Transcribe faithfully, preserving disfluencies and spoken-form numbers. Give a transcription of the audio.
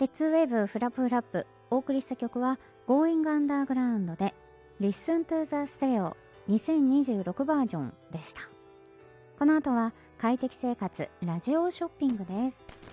ヘッズウェーブフラップフラップ、お送りした曲は Going Underground で Listen to the Stereo にせんにじゅうろくバージョンでした。この後は快適生活ラジオショッピングです。